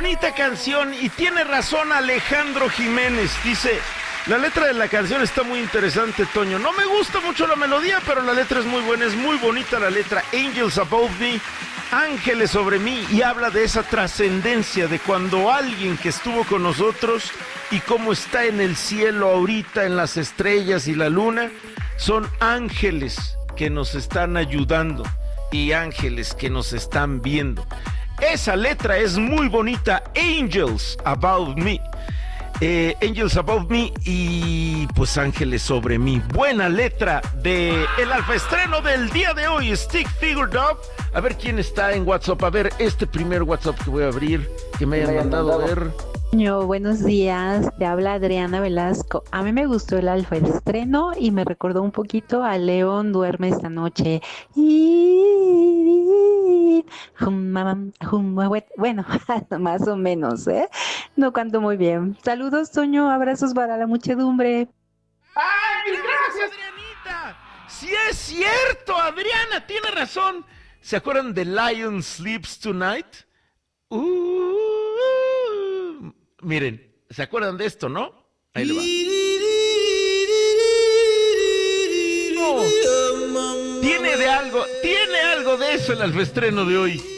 bonita canción y tiene razón Alejandro Jiménez. Dice, la letra de la canción está muy interesante, Toño. No me gusta mucho la melodía, pero la letra es muy buena, es muy bonita la letra. Angels Above Me, ángeles sobre mí, y habla de esa trascendencia de cuando alguien que estuvo con nosotros y cómo está en el cielo ahorita, en las estrellas y la luna, son ángeles que nos están ayudando y ángeles que nos están viendo. Esa letra es muy bonita, Angels Above Me. Angels Above Me y pues ángeles sobre mí. Buena letra de el alfa estreno del día de hoy, Stick Figured Up. A ver quién está en WhatsApp. A ver, este primer WhatsApp que voy a abrir, que me hayan mandado a ver. Buenos días, te habla Adriana Velasco. A mí me gustó el alfa estreno y me recordó un poquito a León Duerme esta noche. Bueno, más o menos, ¿eh? No canto muy bien. Saludos, Toño, abrazos para la muchedumbre. ¡Ay, gracias, Adrianita! ¡Sí es cierto, Adriana! Tiene razón. ¿Se acuerdan de Lion Sleeps Tonight? Miren, ¿se acuerdan de esto, no? Ahí le va. No. Tiene algo de eso el alfaestreno de hoy.